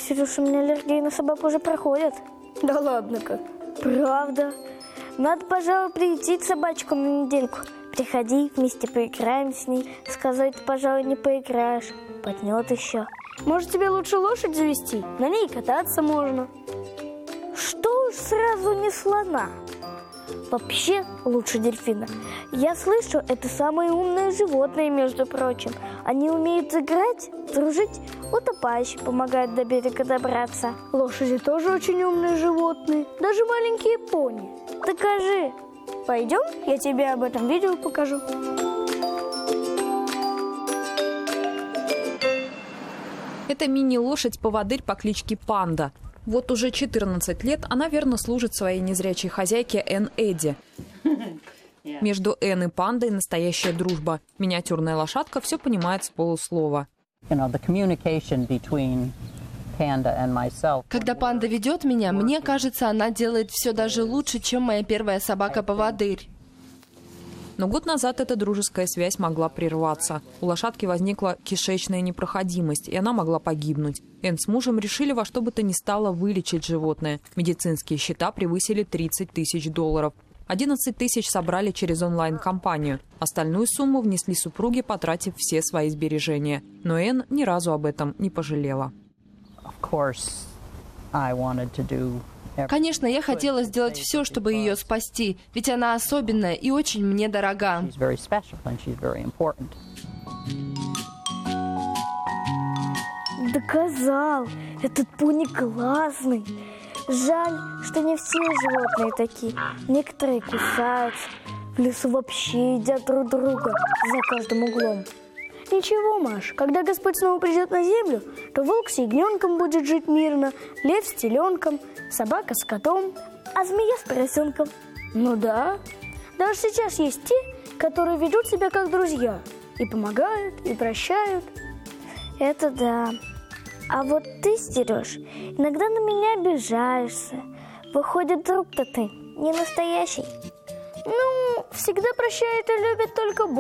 Сереж, у меня аллергия на собак уже проходит. Да ладно-ка. Правда. Надо, пожалуй, приютить собачку на недельку. Приходи, вместе поиграем с ней. Сказать, пожалуй, не поиграешь. Потнет еще. Может, тебе лучше лошадь завести? На ней кататься можно. Что уж сразу не слона. Вообще лучше дельфина. Я слышу, это самые умные животные, между прочим. Они умеют играть, дружить, утопающим помогают до берега добраться. Лошади тоже очень умные животные, даже маленькие пони. Докажи. Пойдем, я тебе об этом видео покажу. Это мини-лошадь-поводырь по кличке Панда. Вот уже 14 лет она верно служит своей незрячей хозяйке Энн Эдди. Между Энн и Пандой настоящая дружба. Миниатюрная лошадка все понимает с полуслова. Когда Панда ведет меня, мне кажется, она делает все даже лучше, чем моя первая собака-поводырь. Но год назад эта дружеская связь могла прерваться. У лошадки возникла кишечная непроходимость, и она могла погибнуть. Энн с мужем решили во что бы то ни стало вылечить животное. Медицинские счета превысили $30 тысяч. 11 тысяч собрали через онлайн-компанию. Остальную сумму внесли супруги, потратив все свои сбережения. Но Энн ни разу об этом не пожалела. Конечно, я хотела сделать все, чтобы ее спасти, ведь она особенная и очень мне дорога. Доказал. Этот пони классный. Жаль, что не все животные такие. Некоторые кусаются. В лесу вообще едят друг друга за каждым углом. Ничего, Маш, когда Господь снова придет на землю, то волк с ягненком будет жить мирно, лев с теленком, собака с котом, а змея с поросенком. Ну да, даже сейчас есть те, которые ведут себя как друзья. И помогают, и прощают. Это да. А вот ты, Сереж, иногда на меня обижаешься. Выходит, друг-то ты не настоящий. Ну, всегда прощает и любит только Бог.